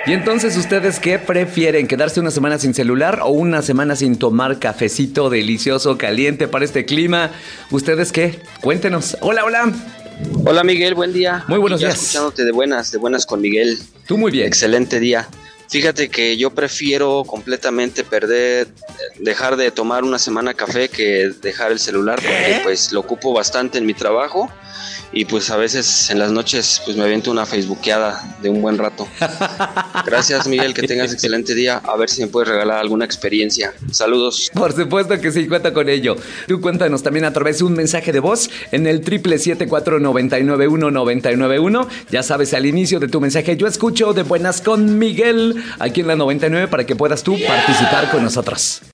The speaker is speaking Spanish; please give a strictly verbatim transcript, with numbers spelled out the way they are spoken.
Y entonces, ¿ustedes qué prefieren? ¿Quedarse una semana sin celular o una semana sin tomar cafecito delicioso, caliente para este clima? ¿Ustedes qué? Cuéntenos. Hola, hola. Hola Miguel, buen día. Muy buenos Aquí ya días. Escuchándote de buenas, de buenas con Miguel. Tú muy bien. Excelente día. Fíjate que yo prefiero completamente perder, dejar de tomar una semana café que dejar el celular, porque pues lo ocupo bastante en mi trabajo y pues a veces en las noches pues me aviento una facebookeada de un buen rato. Gracias Miguel, que tengas excelente día. A ver si me puedes regalar alguna experiencia. Saludos. Por supuesto que sí, cuenta con ello. Tú cuéntanos también a través de un mensaje de voz en el triple siete cuatro nueve nueve uno nueve nueve uno. Ya sabes, al inicio de tu mensaje yo escucho de buenas con Miguel aquí en la noventa y nueve para que puedas tú participar con nosotros.